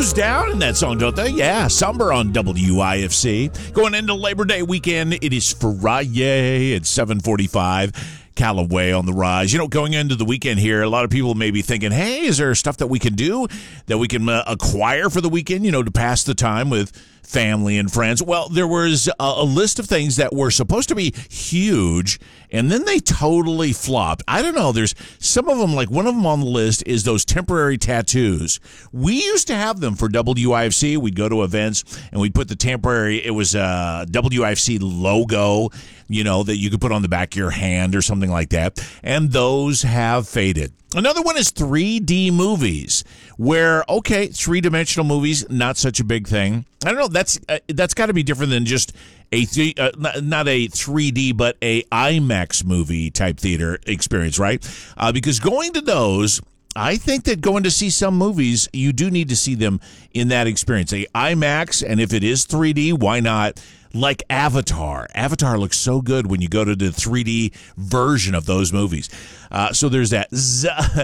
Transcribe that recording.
blues down in that song, don't they? Yeah, Somber on WIFC. Going into Labor Day weekend, it is Friday at 7:45. Callaway on the rise. You know, going into the weekend here, a lot of people may be thinking, hey, is there stuff that we can do, that we can acquire for the weekend, you know, to pass the time with family and friends? Well, there was a list of things that were supposed to be huge, and then they totally flopped. I don't know. There's some of them, like one of them on the list is those temporary tattoos. We used to have them for WIFC. We'd go to events, and we'd put the temporary, it was a WIFC logo, you know, that you could put on the back of your hand or something like that, and those have faded. Another one is 3D movies, where, okay, three-dimensional movies, not such a big thing. I don't know, that's got to be different than just not a 3D, but a IMAX movie type theater experience, right? Because going to those, I think that going to see some movies, you do need to see them in that experience. A IMAX, and if it is 3D, why not? Like Avatar. Avatar looks so good when you go to the 3D version of those movies. So there's that.